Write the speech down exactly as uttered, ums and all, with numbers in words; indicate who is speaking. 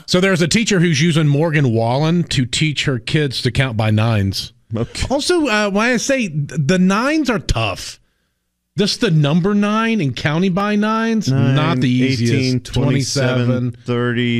Speaker 1: So there's a teacher who's using Morgan Wallen to teach her kids to count by nines.
Speaker 2: Okay.
Speaker 1: Also, uh, when I say the nines are tough, just the number nine and counting by nines,
Speaker 2: Nine,
Speaker 1: not the easiest.
Speaker 2: eighteen, twenty-seven,
Speaker 1: twenty-seven
Speaker 2: thirty